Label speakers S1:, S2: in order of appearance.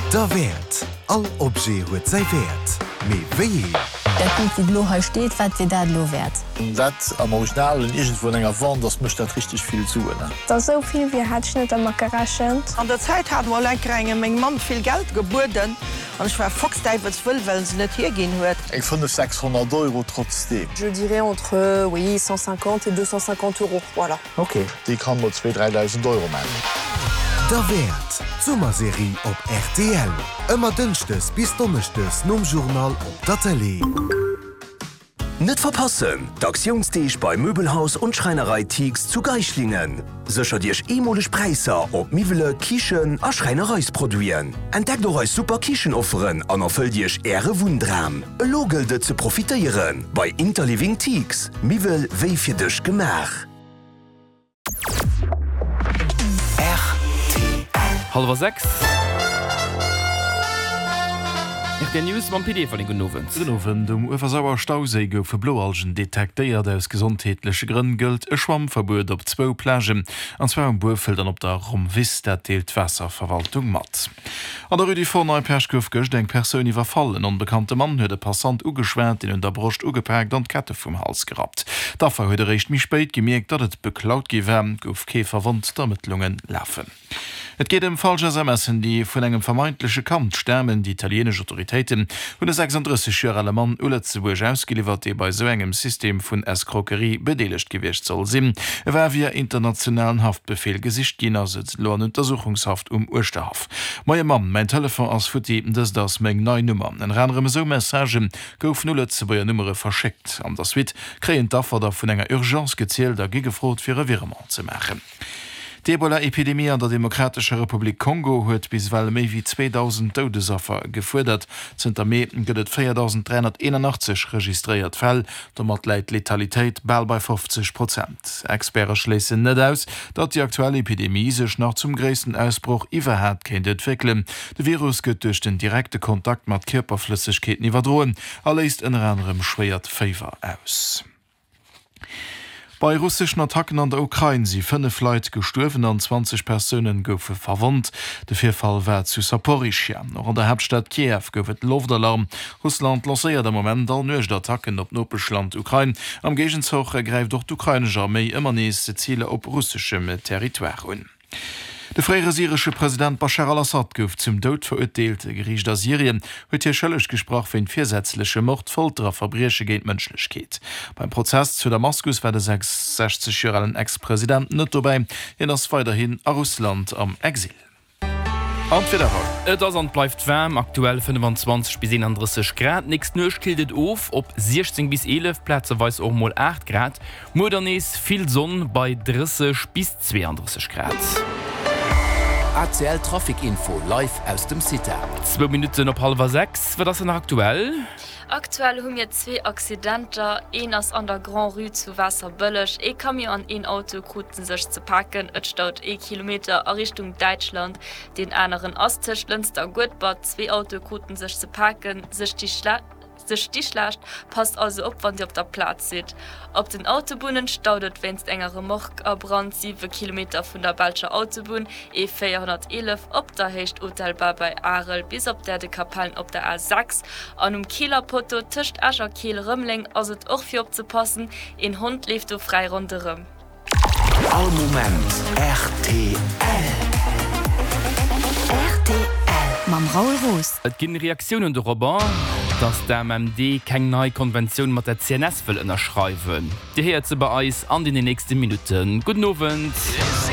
S1: Der Wert. All Obje huet sei Wert. Me wéi?
S2: Der Punkt, wo Blo steht, was wir da lo wert.
S3: Dat am Originalen irgendwo enger Wand, das mischt dat richtig viel zu. Ne?
S4: Da so viel wie hat net immer geraschen.
S5: An der Zeit hat war Lenkrenge még Mann viel Geld geboten und ich war Foxdeiwels will, weil sie net hier gehen huet.
S3: Ich finde 600 € trotzdem.
S6: Je dirais entre 150 et 250 €. Voilà.
S3: Okay, die kann nur 2.000–3.000 € machen.
S1: Der Wert. Sommerserie op RTL. Immer dünstes bis donnerstes nom Journal op der Tele.
S7: Nicht verpassen! D'Aktionsdeeg bei Möbelhaus und Schreinerei Tix zu Geichlingen. Sicher Dich emolig Preiser op Mivele, Kichen a Schreinereisproduieren. Entdeckt doch euch super Kichenofferen an erfüll Dich Ehre Wundram. Logelde zu profitieren bei Interliving Tix. Mivel wei für dich gemach.
S8: Halber 6. Der News man PD von den Genoven.
S9: Genoven dem Ufersauer Stausee gouf für Bloalgen detekteiert aus gesundheitliche Gründen gilt. Schwammverbot op 2 Plagen, anzwa am Burfeldern op der Rumwis der deelt Wasserverwaltung mat. An der Rüdi vor neu Perschkouf gedenk Persön verfallen. Unbekannte Mann huet de Passant ugeschwert in der Brust ugepackt und Kette vom Hals gerat. Dafür huet recht mich spät gemerkt, dat het beklaut gewärm gouf Käferwand der Ermittlungen laufen. Et geht falsche SMSen, die vun engem vermeintliche Kant sterben die italienische Autoritäten hun de 36-jährige Mann Uletzeburg ausgeliefert, die bei so engem System vun Escroquerie bedeligt gewicht soll sinn. War wie internationalen Haftbefehl gesichtginer lo an Untersuchungshaft Osterhaft. Moie Mann, mein Telefon ass verteben, dass das meng neue Nummer. En ranrem so Messagen gouf Uletzeburger Nummere verschickt. An das Wit kreent dafür da vun enger Urgenz gezielt, dagegen gefrot fir Virement zu machen. Die Ebola-Epidemie an der Demokratische Republik Kongo huet bisweil méi wie 2000 Todesopfer gefordert. Zter Mai gëtt 4.381 registriert Fäll, der mat leit Letalitéit ball bei 50%. Experte schließen net aus, dat die aktuelle Epidemie sech noch zum gréessten Ausbruch iwwerhäert kennt entwickeln. De Virus gëtt durch den direkte Kontakt mat Körperflüssigkeiten iwwerdroen, alleist in anderem schwert Fever aus. Bei russischen Attacken an der Ukraine sind 5 Leute gestorben und 20 Personen goufe verwundt. Der Vorfall war zu Saporischschja. Noch an der Hauptstadt Kiew gouf et Luftalarm. Russland lanciert im Moment all neueste Attacken op Nordland Ukraine. Am Gegenzug ergreift doch die ukrainische Armee immer nächste Ziele op russischem Territorium. Der freie syrische Präsident Bashar al-Assad gouf zum Tod verurteilt. Gericht der Syrien huet hier schëllech gesproch für viersätzliche Mord, Folter, Verbrechen gegen Menschlichkeit. Beim Prozess zu Damaskus war der 66-jährigen Ex-Präsident nicht dabei, er ist weiterhin a Russland am Exil.
S8: Et ass bleibt wärm, aktuell 25 bis 31 Grad. Nächst Nuch kildet auf, op 16 bis 11 Plätze weis auch mal 8 Grad. Modernes viel Sonne bei 30 bis 32 Grad.
S10: ACL Trafikinfo live aus dem City.
S8: 2 Minuten op 5:30. Wird das denn aktuell?
S11: Aktuell haben wir 2 Accidenter, eines an der Grand Rue zu Wasserböllech. Ich kann mir an ein Auto kruten sich zu packen. Es steht 1 Kilometer in Richtung Deutschland. Den anderen Osttischlens der Gutbad, 2 Autokruten sich zu packen, sich die Schlacht passt also op, wann ihr auf der Platz seht. Auf den Autobahnen staudet wenn's engere Mochbrand 7 Kilometer von der Balscher Autobahn E411 op der Hecht Hotelbar bei Arel bis op der de Kapellen op der A6 an Kieler Poto tischt Ascher Kiel Rümmling also auch für opzupassen, in Hund lief du frei runterem.
S10: All Moment RTL. RTL
S2: Mam Raul Roos.
S8: Et ginn Reaktionen de Robin, dass der MMD keng neue Konvention mit der CNS will unterschreiben. Die hier zu bei uns an in den nächsten Minuten. Guten Abend.